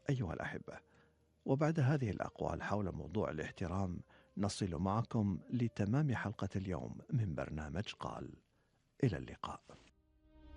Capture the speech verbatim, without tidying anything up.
أيها الأحبة، وبعد هذه الأقوال حول موضوع الاحترام نصل معكم لتمام حلقة اليوم من برنامج قال. إلى اللقاء.